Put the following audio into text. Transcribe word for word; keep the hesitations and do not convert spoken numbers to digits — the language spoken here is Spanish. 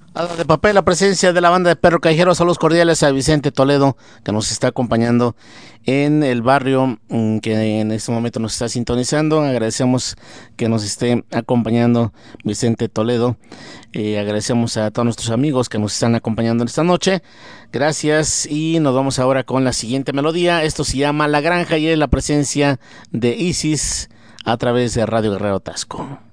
Ada de papel, la presencia de la banda de Perro Callejero. Saludos cordiales a Vicente Toledo, que nos está acompañando en el barrio, mm, que en este momento nos está sintonizando. Agradecemos que nos esté acompañando Vicente Toledo. Eh, agradecemos a todos nuestros amigos que nos están acompañando en esta noche. Gracias, y nos vamos ahora con la siguiente melodía. Esto se llama La Granja y es la presencia de Isis a través de Radio Guerrero Tasco.